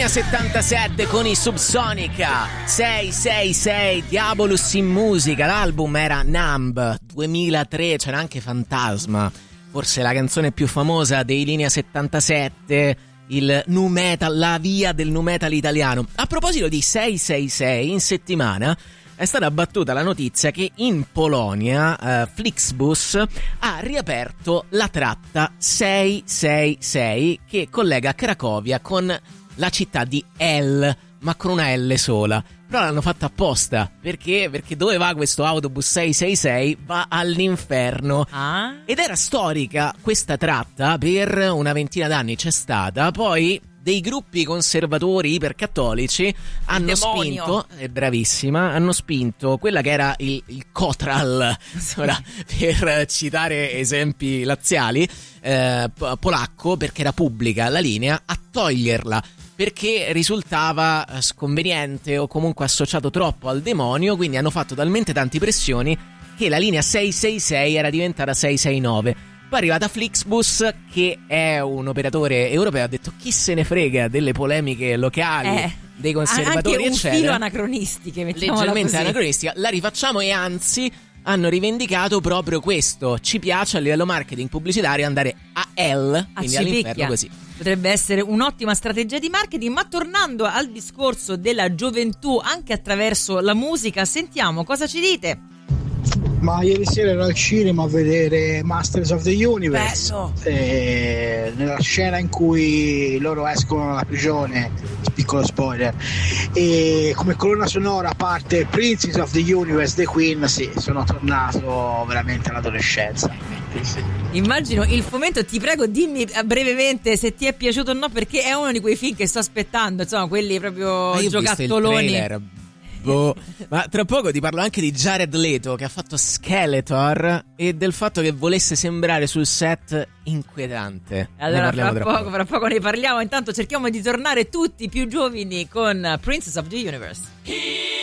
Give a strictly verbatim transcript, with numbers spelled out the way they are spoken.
Linea settantasette con i Subsonica. sei sei sei Diabolus in musica. L'album era Numb duemilatré. C'era anche Fantasma, forse la canzone più famosa dei Linea settantasette, il nu metal, la via del nu metal italiano. A proposito di sei sei sei, in settimana è stata battuta la notizia che in Polonia eh, Flixbus ha riaperto la tratta sei sei sei che collega Cracovia con la città di El, ma con una L sola. Però l'hanno fatta apposta, perché? Perché dove va questo autobus sei sei sei? Va all'inferno. Ah? Ed era storica questa tratta, per una ventina d'anni c'è stata, poi dei gruppi conservatori ipercattolici hanno spinto, è bravissima, hanno spinto quella che era il, il Kotral, ora, per citare esempi laziali, eh, polacco, perché era pubblica la linea, a toglierla, perché risultava sconveniente o comunque associato troppo al demonio, quindi hanno fatto talmente tanti pressioni che la linea sei sei sei era diventata sei sei nove. Poi è arrivata Flixbus, che è un operatore europeo, ha detto chi se ne frega delle polemiche locali, eh, dei conservatori, anche un eccetera. filo anacronistiche, leggermente così. anacronistica, la rifacciamo, e anzi hanno rivendicato proprio questo: ci piace a livello marketing pubblicitario andare a L, quindi all'inferno, così. Potrebbe essere un'ottima strategia di marketing. Ma tornando al discorso della gioventù anche attraverso la musica, sentiamo cosa ci dite. Ma ieri sera ero al cinema a vedere Masters of the Universe, e nella scena in cui loro escono dalla prigione, piccolo spoiler, e come colonna sonora parte Princess of the Universe, The Queen. Sì, sono tornato veramente all'adolescenza. Immagino il fomento. Ti prego, dimmi brevemente se ti è piaciuto o no, perché è uno di quei film che sto aspettando, insomma, quelli proprio giocattoloni. Boh. Ma tra poco ti parlo anche di Jared Leto, che ha fatto Skeletor, e del fatto che volesse sembrare sul set inquietante. Allora fra poco, fra poco ne parliamo. Intanto cerchiamo di tornare tutti più giovani con Princess of the Universe.